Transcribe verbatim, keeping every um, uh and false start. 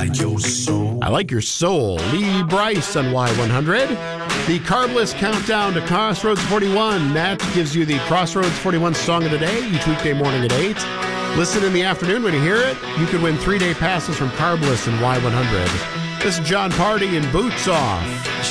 like your soul. I Like Your Soul. Lee Brice on Y one hundred. The Carbless Countdown to Crossroads forty-one. That gives you the Crossroads forty-one Song of the Day each weekday morning at eight. Listen in the afternoon when you hear it. You could win three-day passes from Carbless and Y one hundred. This is John Party and Boots Off.